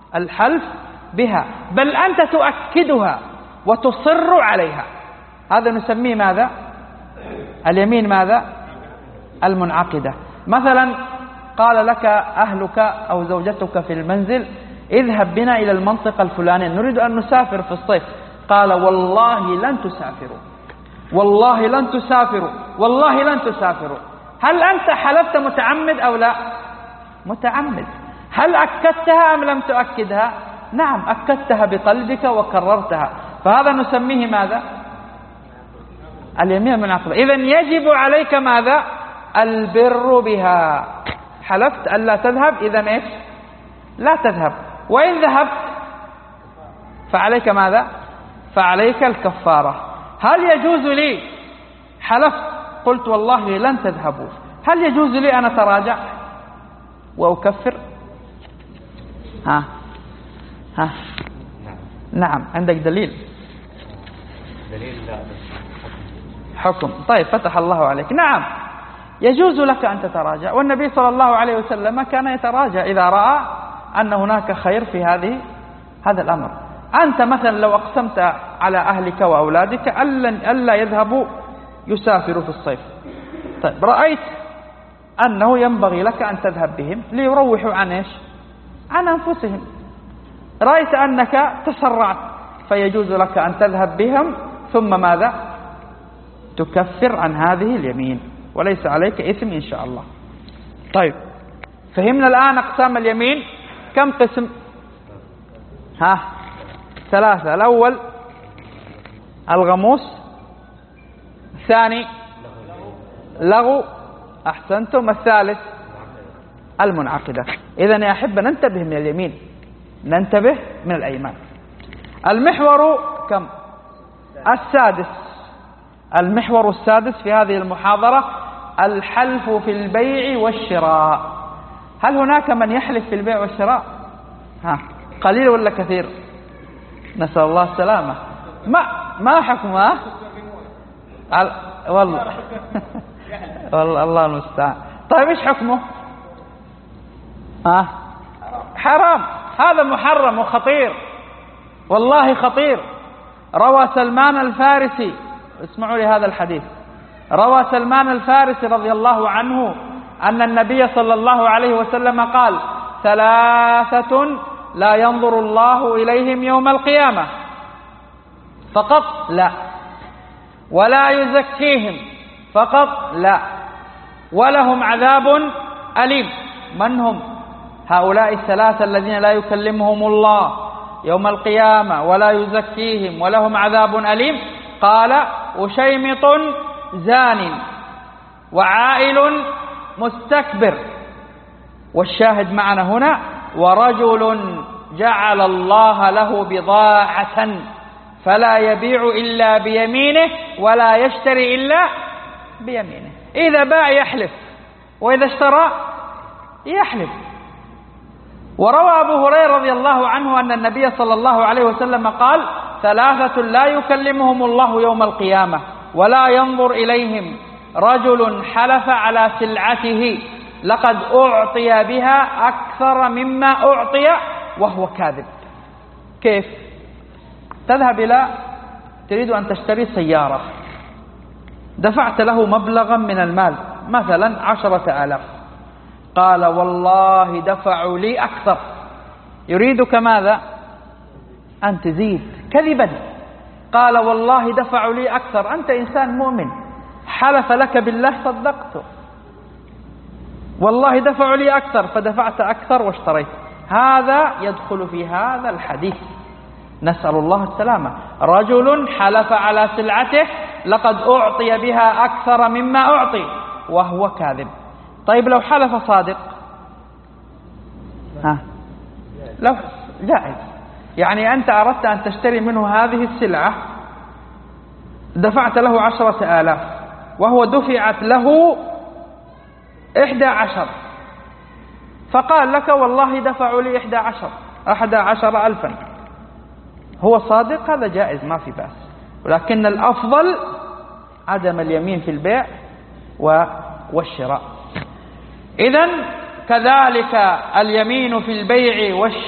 الحلف بها، بل أنت تؤكدها وتصر عليها. هذا نسميه ماذا؟ اليمين ماذا؟ المنعقدة. مثلا قال لك أهلك أو زوجتك في المنزل اذهب بنا إلى المنطقة الفلانية، نريد أن نسافر في الصيف. قال والله لن تسافروا، والله لن تسافروا، والله لن تسافروا. هل أنت حلفت متعمد أو لا؟ متعمد. هل أكدتها أم لم تؤكدها؟ نعم أكدتها بقلبك وكررتها، فهذا نسميه ماذا؟ اليمين المنعقدة. إذن يجب عليك ماذا؟ البر بها. حلفت ألا تذهب، إذن إيش؟ لا تذهب. وإن ذهبت فعليك ماذا؟ فعليك الكفارة. هل يجوز لي حلفت قلت والله لن تذهبوا، هل يجوز لي أن أتراجع وأكفر؟ ها نعم. عندك دليل؟ حكم. طيب فتح الله عليك. نعم يجوز لك أن تتراجع، والنبي صلى الله عليه وسلم كان يتراجع إذا رأى أن هناك خير في هذا الأمر. أنت مثلا لو أقسمت على أهلك وأولادك ألا يذهبوا يسافروا في الصيف، طيب رأيت أنه ينبغي لك أن تذهب بهم ليروحوا عن إيش؟ عن أنفسهم. رأيت أنك تسرعت، فيجوز لك أن تذهب بهم ثم ماذا؟ تكفر عن هذه اليمين وليس عليك إثم إن شاء الله. طيب فهمنا الآن أقسام اليمين. كم قسم؟ ثلاثة. الأول الغموس، الثاني لغو، أحسنتم، الثالث المنعقدة. إذن يا أحبة ننتبه من اليمين، ننتبه من الأيمان. المحور كم؟ السادس. المحور السادس في هذه المحاضرة الحلف في البيع والشراء. هل هناك من يحلف في البيع والشراء؟ قليل ولا كثير؟ نسأل الله السلامة. ما حكمه؟ والله والله الله المستعان. طيب ايش حكمه؟ حرام. هذا محرم وخطير، والله خطير. روى سلمان الفارسي، اسمعوا لي هذا الحديث، روى سلمان الفارسي رضي الله عنه أن النبي صلى الله عليه وسلم قال: ثلاثة لا ينظر الله إليهم يوم القيامة فقط لا، ولا يزكيهم فقط لا، ولهم عذاب أليم. من هم هؤلاء الثلاثة الذين لا يكلمهم الله يوم القيامة ولا يزكيهم ولهم عذاب أليم؟ قال: وشيمط زان، وعائل مستكبر، والشاهد معنا هنا: ورجل جعل الله له بضاعة فلا يبيع إلا بيمينه ولا يشتري إلا بيمينه. إذا باع يحلف، وإذا اشترى يحلف. وروى أبو هريرة رضي الله عنه أن النبي صلى الله عليه وسلم قال: ثلاثة لا يكلمهم الله يوم القيامة ولا ينظر إليهم: رجل حلف على سلعته لقد أعطي بها أكثر مما أعطي وهو كاذب. كيف؟ تذهب إلى تريد أن تشتري سيارة، دفعت له مبلغا من المال مثلا 10,000، قال: والله دفعوا لي أكثر. يريدك ماذا؟ أن تزيد كذبا. قال: والله دفعوا لي أكثر. أنت إنسان مؤمن، حلف لك بالله صدقته، والله دفعوا لي أكثر، فدفعت أكثر واشتريت. هذا يدخل في هذا الحديث، نسأل الله السلامة. رجل حلف على سلعته لقد أعطي بها أكثر مما أعطي وهو كاذب. طيب لو حلف صادق؟ لو جائز. يعني أنت أردت أن تشتري منه هذه السلعة، دفعت له 10,000 وهو دفعت له 11، فقال لك: والله دفعوا لي 11,000. هو صادق، هذا جائز ما في بأس، ولكن الأفضل عدم اليمين في البيع والشراء. إذن كذلك اليمين في البيع والشراء